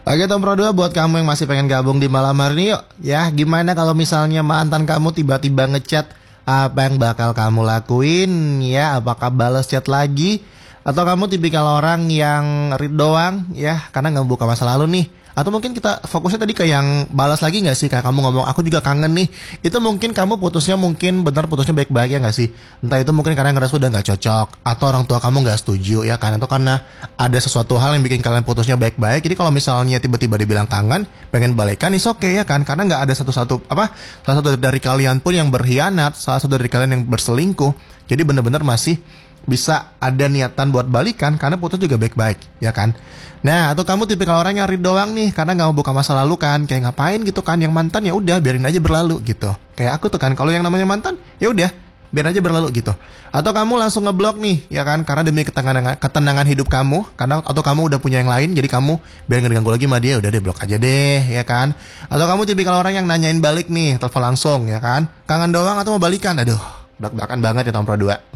Oke Tom Pro 2, buat kamu yang masih pengen gabung di malam hari ini, yuk ya, gimana kalau misalnya mantan kamu tiba-tiba ngechat? Apa yang bakal kamu lakuin ya? Apakah balas chat lagi? Atau kamu tipikal orang yang read doang ya, karena nggak buka masa lalu nih? Atau mungkin kita fokusnya tadi ke yang balas lagi nggak sih? Kayak kamu ngomong, aku juga kangen nih. Itu mungkin kamu putusnya mungkin benar putusnya baik-baik ya nggak sih? Entah itu mungkin karena ngerasa udah nggak cocok, atau orang tua kamu nggak setuju ya kan? Atau karena ada sesuatu hal yang bikin kalian putusnya baik-baik. Jadi kalau misalnya tiba-tiba dibilang kangen, pengen balikan, is oke ya kan? Karena nggak ada salah satu dari kalian pun yang berkhianat, salah satu dari kalian yang berselingkuh. Jadi benar-benar masih bisa ada niatan buat balikan karena putus juga baik-baik ya kan. Nah, atau kamu tipikal orang yang read doang nih karena nggak mau buka masa lalu kan, kayak ngapain gitu kan, yang mantan ya udah biarin aja berlalu gitu. Kayak aku tuh kan, kalau yang namanya mantan ya udah biar aja berlalu gitu. Atau kamu langsung ngeblok nih ya kan, karena demi ketenangan hidup kamu, karena atau kamu udah punya yang lain, jadi kamu biar nggak diganggu lagi sama dia, udah deh blok aja deh ya kan. Atau kamu tipikal orang yang nanyain balik nih, telepon langsung ya kan, kangen doang atau mau balikan, aduh belak-belakan banget ya Tom Pro 2.